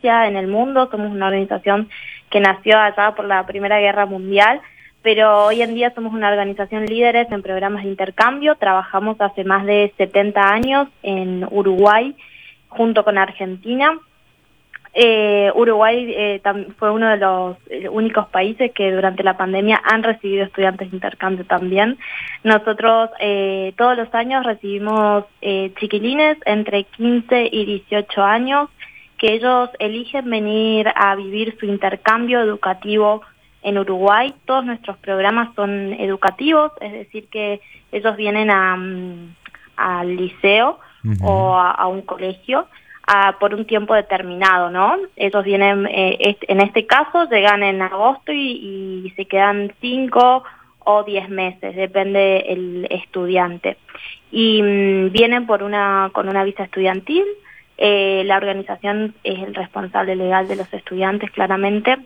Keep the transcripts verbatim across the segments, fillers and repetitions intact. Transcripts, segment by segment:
experiencia en el mundo, somos una organización que nació allá por la Primera Guerra Mundial, pero hoy en día somos una organización líderes en programas de intercambio, trabajamos hace más de setenta años en Uruguay junto con Argentina. Eh, Uruguay eh, fue uno de los eh, únicos países que durante la pandemia han recibido estudiantes de intercambio también. Nosotros eh, todos los años recibimos eh, chiquilines entre quince y dieciocho años que ellos eligen venir a vivir su intercambio educativo en Uruguay. Todos nuestros programas son educativos, es decir que ellos vienen a, al liceo uh-huh. o a, a un colegio A, por un tiempo determinado, ¿no? Ellos vienen, eh, este, en este caso, llegan en agosto y, y se quedan cinco o diez meses, depende el estudiante. Y mmm, vienen por una con una visa estudiantil, eh, la organización es el responsable legal de los estudiantes, claramente,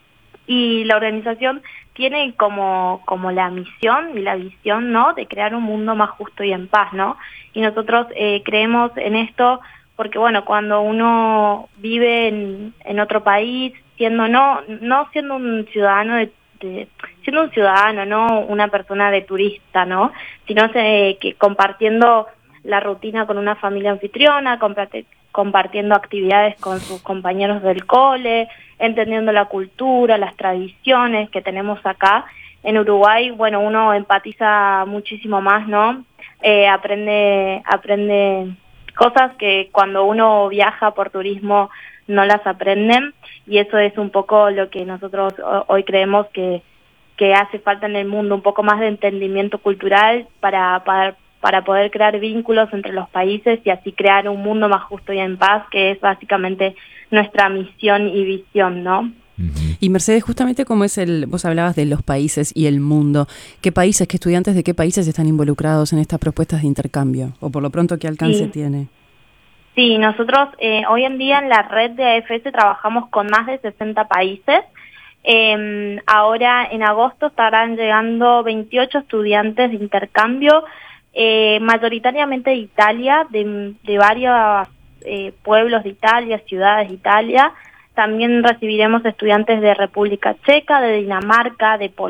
y la organización tiene como, como la misión y la visión, ¿no?, de crear un mundo más justo y en paz, ¿no? Y nosotros eh, creemos en esto porque, bueno, cuando uno vive en, en otro país, siendo no no siendo un ciudadano de, de siendo un ciudadano, no una persona de turista, ¿no?, sino se, que compartiendo la rutina con una familia anfitriona, compartiendo actividades con sus compañeros del cole, entendiendo la cultura, las tradiciones que tenemos acá en Uruguay. Bueno, uno empatiza muchísimo más, ¿no? Eh, aprende, aprende cosas que cuando uno viaja por turismo no las aprenden, y eso es un poco lo que nosotros hoy creemos que, que hace falta en el mundo, un poco más de entendimiento cultural para, para, para poder crear vínculos entre los países y así crear un mundo más justo y en paz, que es básicamente nuestra misión y visión, ¿no? Y Mercedes, justamente como es el, vos hablabas de los países y el mundo, ¿qué países, qué estudiantes de qué países están involucrados en estas propuestas de intercambio? O por lo pronto, ¿qué alcance sí. tiene? Sí, nosotros eh, hoy en día en la red de A F S trabajamos con más de sesenta países. Eh, ahora en agosto estarán llegando veintiocho estudiantes de intercambio, eh, mayoritariamente de Italia, de, de varios eh, pueblos de Italia, ciudades de Italia. También recibiremos estudiantes de República Checa, de Dinamarca, de Polonia.